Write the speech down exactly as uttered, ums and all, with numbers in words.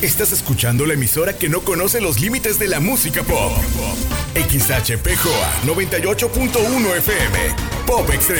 Estás escuchando la emisora que no conoce los límites de la música pop. X H P J A noventa y ocho punto uno F M. Pop Extremo.